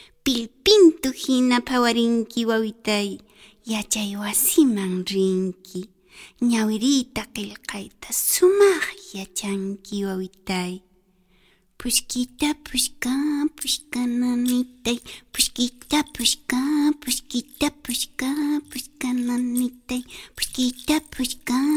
Pilpintu hina phawarinki wawitay, yachay wasiman rinki. Ñawirita qillqayta sumaq yachanki wawitay. Pushkita pushka pushkananitay, pushkita pushka pushkita pushka pushkananitay, pushkita pushka